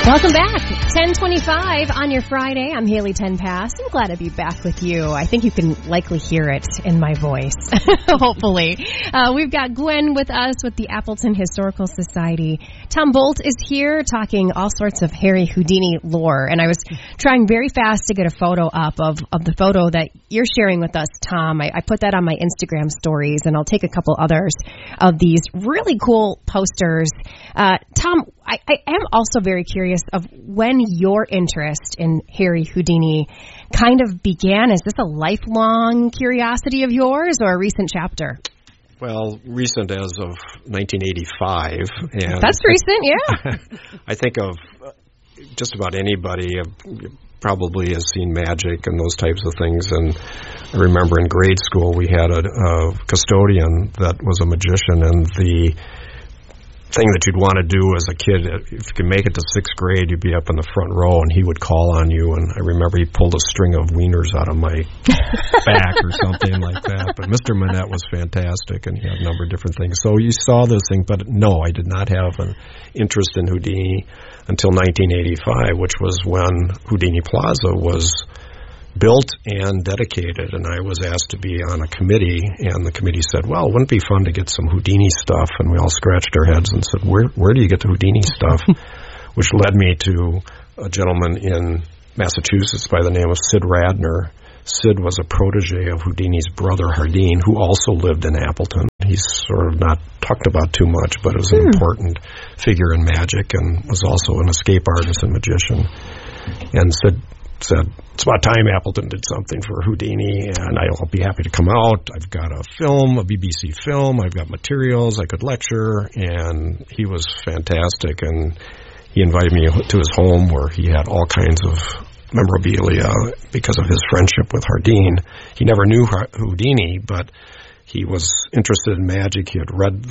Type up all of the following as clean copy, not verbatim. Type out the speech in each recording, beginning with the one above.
Welcome back. 10:25 on your Friday. I'm Haley Tenpass. I'm glad to be back with you. I think you can likely hear it in my voice, hopefully. We've got Gwen with us with the Appleton Historical Society. Tom Bolt is here talking all sorts of Harry Houdini lore. And I was trying very fast to get a photo up of the photo that you're sharing with us, Tom. I put that on my Instagram stories, and I'll take a couple others of these really cool posters. Tom, I am also very curious of when your interest in Harry Houdini kind of began. Is this a lifelong curiosity of yours or a recent chapter? Well, recent as of 1985. And that's recent, yeah. I think of just about anybody probably has seen magic and those types of things. And I remember in grade school we had a custodian that was a magician, and the thing that you'd want to do as a kid, if you could make it to 6th grade, you'd be up in the front row and he would call on you, and I remember he pulled a string of wieners out of my back or something like that. But Mr. Manette was fantastic, and he had a number of different things. So you saw this thing, but no, I did not have an interest in Houdini until 1985, which was when Houdini Plaza was built and dedicated, and I was asked to be on a committee, and the committee said, well, wouldn't it be fun to get some Houdini stuff? And we all scratched our heads and said, where do you get the Houdini stuff? Which led me to a gentleman in Massachusetts by the name of Sid Radner. Sid was a protege of Houdini's brother Hardeen, who also lived in Appleton. He's sort of not talked about too much, but was an important figure in magic and was also an escape artist and magician. And Sid said, it's about time Appleton did something for Houdini, and I'll be happy to come out. I've got a film, a BBC film. I've got materials. I could lecture, and he was fantastic. And he invited me to his home where he had all kinds of memorabilia because of his friendship with Hardeen. He never knew Houdini, but he was interested in magic. He had read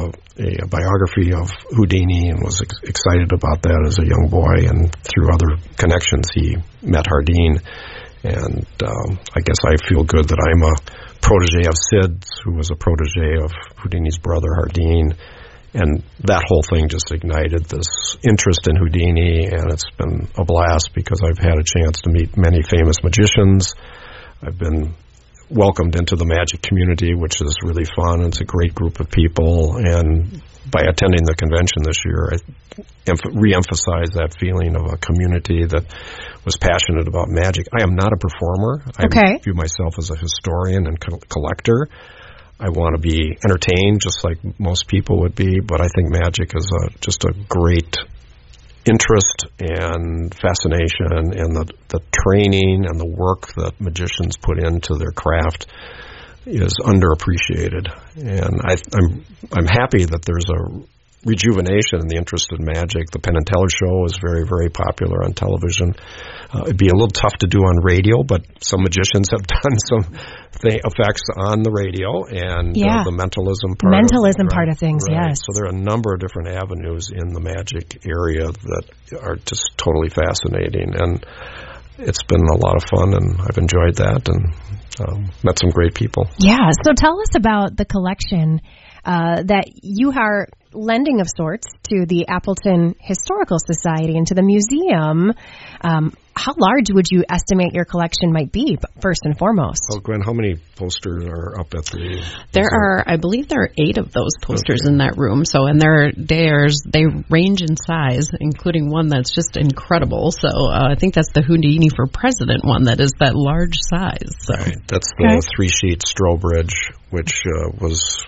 a biography of Houdini and was excited about that as a young boy. And through other connections, he met Hardeen. And I guess I feel good that I'm a protege of Sid's, who was a protege of Houdini's brother Hardeen. And that whole thing just ignited this interest in Houdini, and it's been a blast because I've had a chance to meet many famous magicians. I've been welcomed into the magic community, which is really fun. It's a great group of people, and by attending the convention this year, I re-emphasized that feeling of a community that was passionate about magic. I am not a performer. I view myself as a historian and collector. I want to be entertained just like most people would be, but I think magic is just a great interest and fascination, and the training and the work that magicians put into their craft is underappreciated. And I'm happy that there's a rejuvenation in the interest in magic. The Penn and Teller show is very, very popular on television. It'd be a little tough to do on radio, but some magicians have done some effects on the radio, and the mentalism part of things, right. Yes. So there are a number of different avenues in the magic area that are just totally fascinating, and it's been a lot of fun, and I've enjoyed that, and met some great people. Yeah, so tell us about the collection that you are lending of sorts to the Appleton Historical Society and to the museum. How large would you estimate your collection might be, first and foremost? Well, Gwen, how many posters are up at the... I believe there are 8 of those posters in that room. So, and they range in size, including one that's just incredible. So I think that's the Houdini for President one that is that large size. So. Right. That's the 3-sheet Strobridge, which was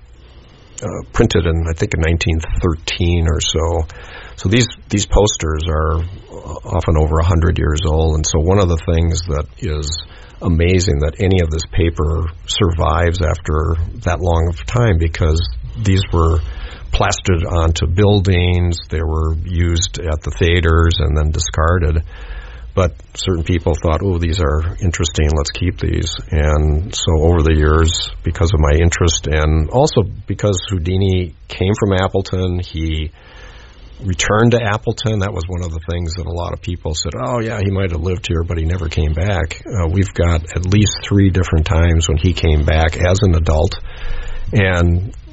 printed in, I think, in 1913 or so. So these posters are often over 100 years old, and so one of the things that is amazing that any of this paper survives after that long of time, because these were plastered onto buildings, they were used at the theaters and then discarded. But certain people thought, oh, these are interesting, let's keep these. And so over the years, because of my interest, and also because Houdini came from Appleton, he returned to Appleton. That was one of the things that a lot of people said, oh, yeah, he might have lived here, but he never came back. We've got at least 3 different times when he came back as an adult. And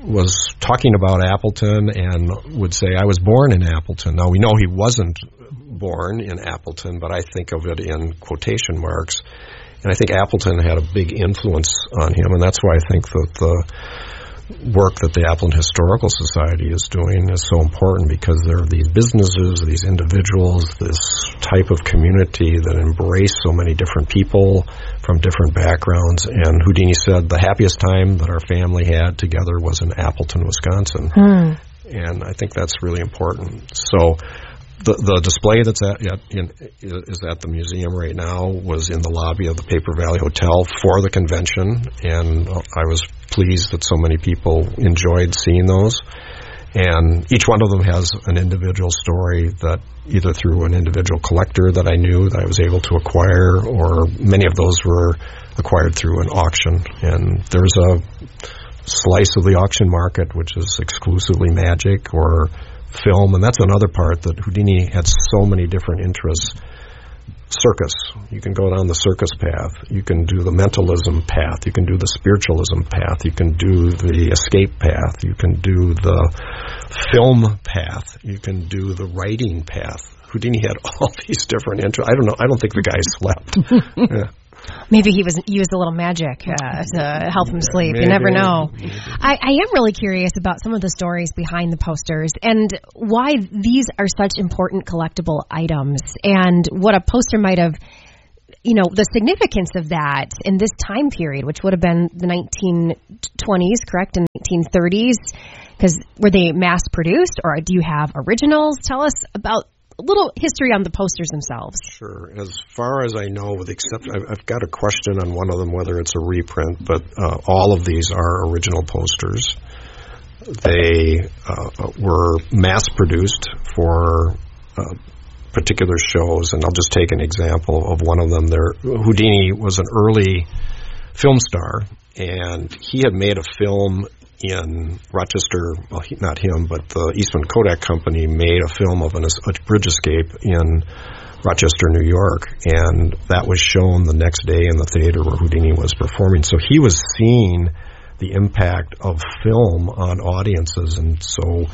was talking about Appleton and would say, I was born in Appleton. Now, we know he wasn't born in Appleton, but I think of it in quotation marks. And I think Appleton had a big influence on him, and that's why I think that the work that the Appleton Historical Society is doing is so important, because there are these businesses, these individuals, this type of community that embrace so many different people from different backgrounds. And Houdini said the happiest time that our family had together was in Appleton, Wisconsin. And I think that's really important. So the display that's is at the museum right now was in the lobby of the Paper Valley Hotel for the convention, and I was pleased that so many people enjoyed seeing those. And each one of them has an individual story that either through an individual collector that I knew that I was able to acquire, or many of those were acquired through an auction. And there's a slice of the auction market which is exclusively magic or film, and that's another part that Houdini had so many different interests. Circus. You can go down the circus path. You can do the mentalism path. You can do the spiritualism path. You can do the escape path. You can do the film path. You can do the writing path. Houdini had all these different interests. I don't know. I don't think the guy slept. Yeah. Maybe he used a little magic to help him sleep. Maybe. You never know. I am really curious about some of the stories behind the posters and why these are such important collectible items, and what a poster might have, the significance of that in this time period, which would have been the 1920s, correct, and 1930s, because were they mass produced, or do you have originals? Tell us about a little history on the posters themselves. Sure. As far as I know, with the exception, I've got a question on one of them, whether it's a reprint, but all of these are original posters. They were mass-produced for particular shows, and I'll just take an example of one of them. Houdini was an early film star, and he had made a film in Rochester. Well, not him, but the Eastman Kodak Company made a film of a bridge escape in Rochester, New York, and that was shown the next day in the theater where Houdini was performing. So he was seeing the impact of film on audiences, and so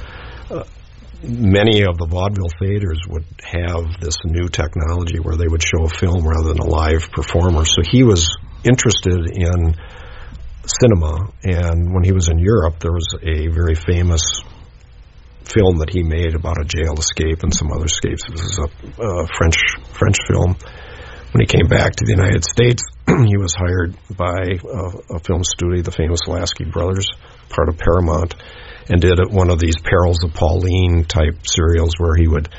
many of the vaudeville theaters would have this new technology where they would show a film rather than a live performer. So he was interested in cinema, and when he was in Europe, there was a very famous film that he made about a jail escape and some other escapes. This is a French film. When he came back to the United States, he was hired by a film studio, the famous Lasky Brothers, part of Paramount, and did one of these Perils of Pauline type serials where he would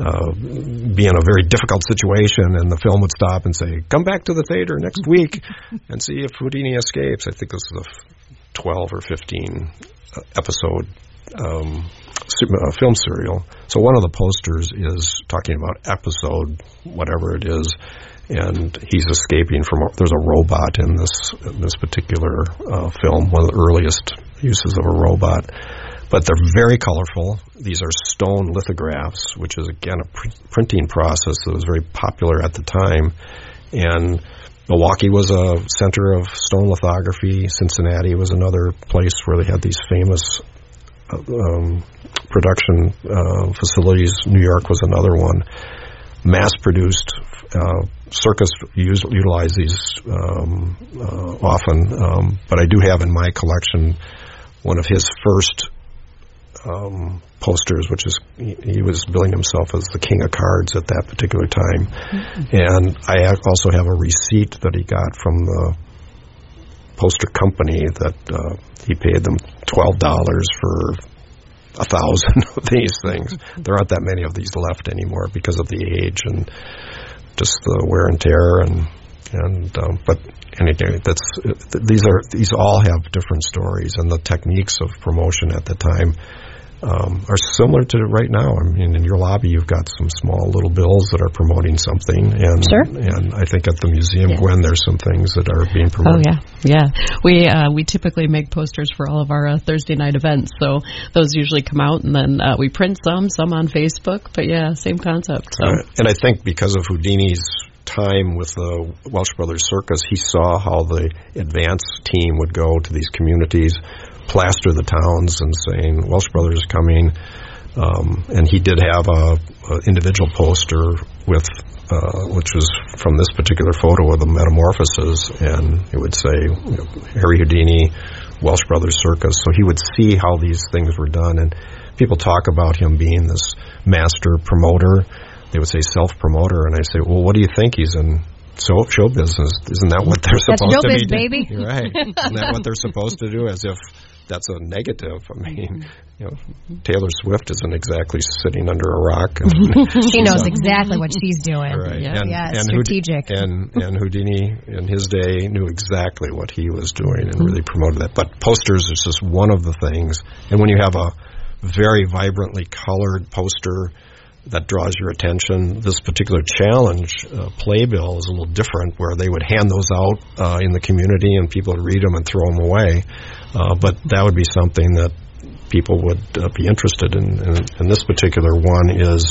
be in a very difficult situation, and the film would stop and say, come back to the theater next week and see if Houdini escapes. I think this is a 12 or 15 episode film serial. So one of the posters is talking about episode whatever it is, and he's escaping from there's a robot in this particular film, one of the earliest uses of a robot. But they're very colorful. These are stone lithographs, which is, again, a printing process that was very popular at the time. And Milwaukee was a center of stone lithography. Cincinnati was another place where they had these famous production facilities. New York was another one. Mass-produced. Circus utilize these often. But I do have in my collection one of his first posters, which is he was billing himself as the king of cards at that particular time. Mm-hmm. And I also have a receipt that he got from the poster company that he paid them $12 for 1,000 of these things. There aren't that many of these left anymore because of the age and just the wear and tear but anyway, these all have different stories, and the techniques of promotion at the time are similar to right now. I mean, in your lobby, you've got some small little bills that are promoting something, and sure. And I think at the museum, Gwen, there's some things that are being promoted. Oh yeah. We typically make posters for all of our Thursday night events, so those usually come out, and then we print some on Facebook. But yeah, same concept. So. And I think because of Houdini's time with the Welsh Brothers Circus, he saw how the advance team would go to these communities plaster the towns and saying Welsh Brothers is coming. And he did have a individual poster with, which was from this particular photo of the Metamorphoses, and it would say, Harry Houdini, Welsh Brothers Circus. So he would see how these things were done, and people talk about him being this master promoter. They would say self-promoter, and I say, well, what do you think? He's in show business. Isn't that what they're supposed to be doing? Baby. You're right. Isn't that what they're supposed to do? As if that's a negative. I mean, Taylor Swift isn't exactly sitting under a rock. She knows exactly what she's doing. Right. Yeah, strategic. And Houdini, in his day, knew exactly what he was doing and really promoted that. But posters is just one of the things. And when you have a very vibrantly colored poster that draws your attention, this particular challenge playbill is a little different, where they would hand those out in the community and people would read them and throw them away. But that would be something that people would be interested in. And this particular one is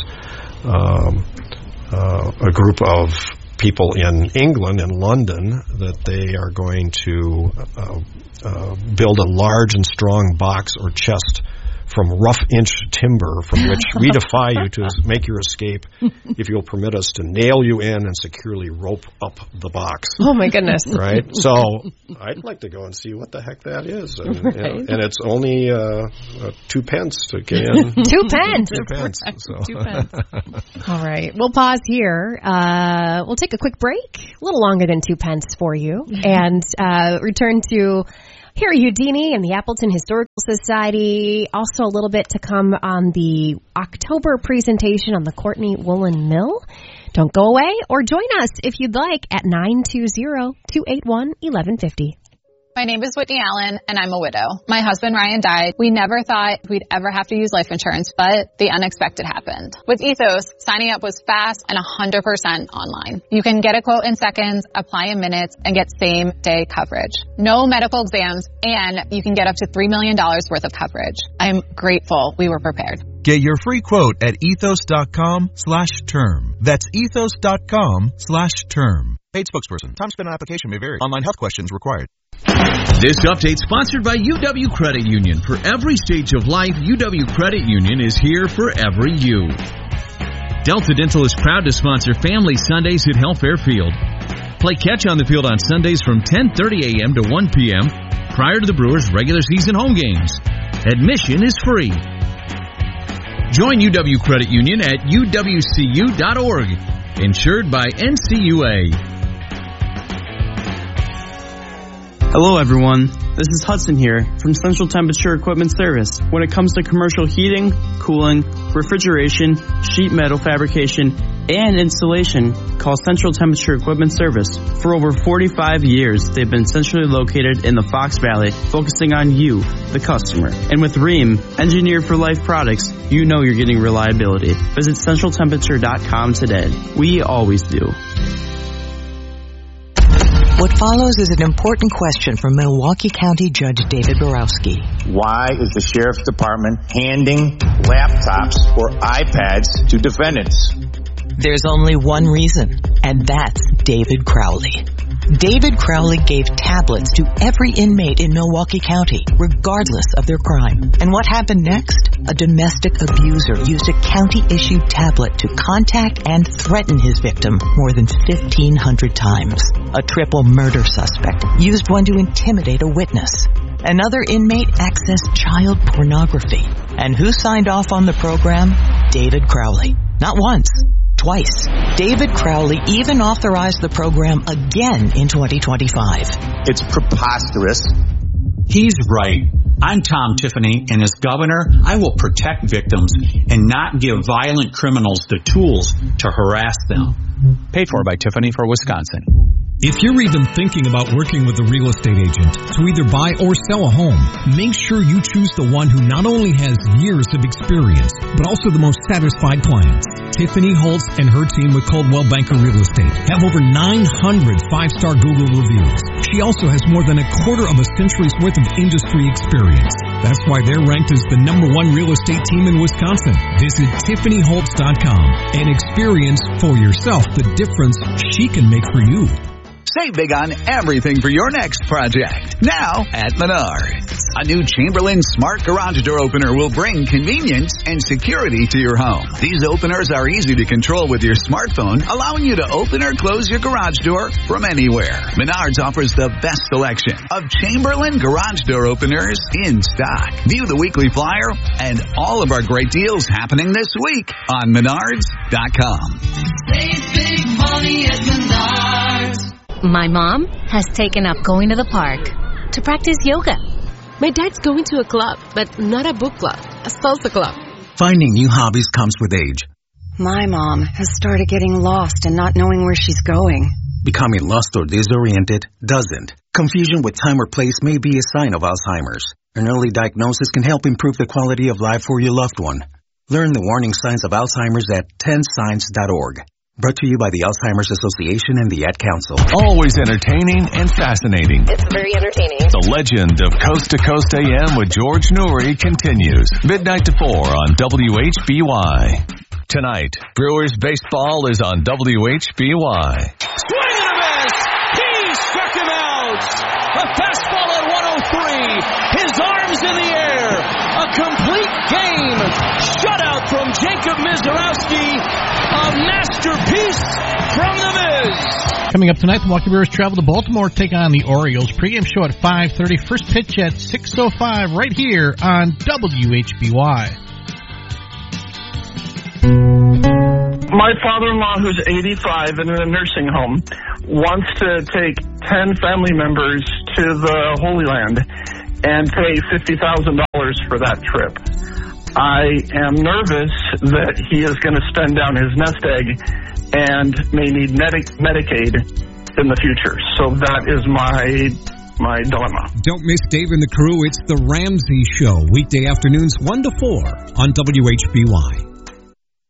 a group of people in England, in London, that they are going to build a large and strong box or chest from rough-inch timber, from which we defy you to make your escape if you'll permit us to nail you in and securely rope up the box. Oh, my goodness. Right? So I'd like to go and see what the heck that is. And, right. And it's only 2 pence to get in. 2 pence. 2 pence. So. 2 pence. All right. We'll pause here. We'll take a quick break, a little longer than 2 pence for you, and return to Harry Houdini and the Appleton Historical Society. Also a little bit to come on the October presentation on the Courtney Woolen Mill. Don't go away, or join us if you'd like at 920-281-1150. My name is Whitney Allen, and I'm a widow. My husband, Ryan, died. We never thought we'd ever have to use life insurance, but the unexpected happened. With Ethos, signing up was fast and 100% online. You can get a quote in seconds, apply in minutes, and get same-day coverage. No medical exams, and you can get up to $3 million worth of coverage. I'm grateful we were prepared. Get your free quote at ethos.com/term. That's ethos.com/term. Paid spokesperson. Time spent on application may vary. Online health questions required. This update sponsored by UW Credit Union. For every stage of life, UW Credit Union is here for every you. Delta Dental is proud to sponsor Family Sundays at Health Fairfield. Play catch on the field on Sundays from 10:30 a.m. to 1 p.m. prior to the Brewers' regular season home games. Admission is free. Join UW Credit Union at uwcu.org. Insured by NCUA. Hello everyone, this is Hudson here from Central Temperature Equipment Service. When it comes to commercial heating, cooling, refrigeration, sheet metal fabrication, and installation, call Central Temperature Equipment Service. For over 45 years, they've been centrally located in the Fox Valley, focusing on you, the customer. And with Rheem, engineered for life products, you know you're getting reliability. Visit centraltemperature.com today. We always do. What follows is an important question from Milwaukee County Judge David Borowski. Why is the Sheriff's Department handing laptops or iPads to defendants? There's only one reason, and that's David Crowley. David Crowley gave tablets to every inmate in Milwaukee County, regardless of their crime. And what happened next? A domestic abuser used a county-issued tablet to contact and threaten his victim more than 1,500 times. A triple murder suspect used one to intimidate a witness. Another inmate accessed child pornography. And who signed off on the program? David Crowley. Not once. Twice. David Crowley even authorized the program again in 2025. It's preposterous. He's right. I'm Tom Tiffany, and as governor, I will protect victims and not give violent criminals the tools to harass them. Paid for by Tiffany for Wisconsin. If you're even thinking about working with a real estate agent to either buy or sell a home, make sure you choose the one who not only has years of experience, but also the most satisfied clients. Tiffany Holtz and her team with Coldwell Banker Real Estate have over 900 5-star Google reviews. She also has more than a quarter of a century's worth of industry experience. That's why they're ranked as the #1 real estate team in Wisconsin. Visit TiffanyHoltz.com and experience for yourself the difference she can make for you. Save big on everything for your next project. Now at Menards. A new Chamberlain Smart Garage Door Opener will bring convenience and security to your home. These openers are easy to control with your smartphone, allowing you to open or close your garage door from anywhere. Menards offers the best selection of Chamberlain Garage Door Openers in stock. View the weekly flyer and all of our great deals happening this week on Menards.com. Save big money at Menards. My mom has taken up going to the park to practice yoga. My dad's going to a club, but not a book club, a salsa club. Finding new hobbies comes with age. My mom has started getting lost and not knowing where she's going. Becoming lost or disoriented doesn't. Confusion with time or place may be a sign of Alzheimer's. An early diagnosis can help improve the quality of life for your loved one. Learn the warning signs of Alzheimer's at 10signs.org. Brought to you by the Alzheimer's Association and the Ad Council. Always entertaining and fascinating. It's very entertaining. The legend of Coast to Coast AM with George Noory continues. Midnight to 4 on WHBY. Tonight, Brewers baseball is on WHBY. Swing and a miss! He struck him out! A fastball at 103. His arms in the air. A complete game. Shutout from Jacob Mizorowski. A masterpiece from the Miz. Coming up tonight, the Milwaukee Brewers travel to Baltimore, take on the Orioles. Pre-game show at 5:30. First pitch at 6:05 right here on WHBY. My father-in-law, who's 85 and in a nursing home, wants to take 10 family members to the Holy Land and pay $50,000 for that trip. I am nervous that he is going to spend down his nest egg and may need Medicaid in the future. So that is my dilemma. Don't miss Dave and the crew. It's The Ramsey Show, weekday afternoons 1 to 4 on WHBY.